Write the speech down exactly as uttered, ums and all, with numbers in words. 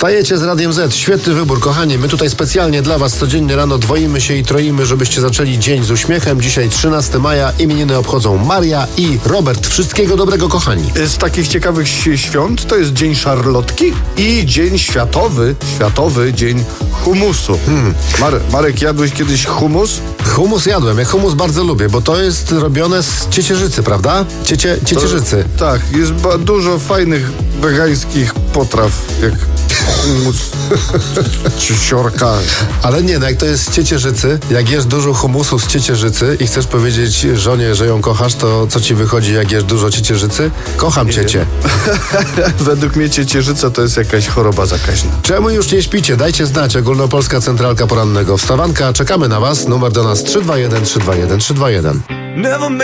Wstajecie z Radiem Z. Świetny wybór, kochani. My tutaj specjalnie dla was codziennie rano dwoimy się i troimy, żebyście zaczęli dzień z uśmiechem. Dzisiaj trzynastego maja. Imieniny obchodzą Maria i Robert. Wszystkiego dobrego, kochani. Z takich ciekawych świąt to jest Dzień Szarlotki i Dzień Światowy, Światowy Dzień Humusu. Hmm. Mar- Marek, jadłeś kiedyś humus? Humus jadłem. Ja humus bardzo lubię, bo to jest robione z ciecierzycy, prawda? Ciecie, ciecierzycy. To, tak, jest ba- dużo fajnych wegańskich potraw, jak humus czy siorka. Ale nie, no jak to jest z ciecierzycy, jak jesz dużo humusu z ciecierzycy i chcesz powiedzieć żonie, że ją kochasz, to co ci wychodzi, jak jesz dużo ciecierzycy? Kocham Nie ciecie. Według mnie ciecierzyca to jest jakaś choroba zakaźna. Czemu już nie śpicie? Dajcie znać. Ogólnopolska Centralka Porannego Wstawanka. Czekamy na was. Numer do nas trzy dwa jeden trzy dwa jeden trzy dwa jeden.